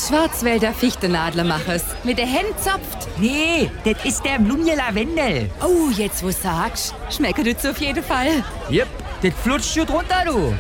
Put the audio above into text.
Schwarzwälder Fichtenadler mach es. Mit der Hand zopft. Nee, das ist der Blumje Lavendel. Oh, jetzt wo sagst, schmeckt es auf jeden Fall. Jep, das flutscht schon drunter, du.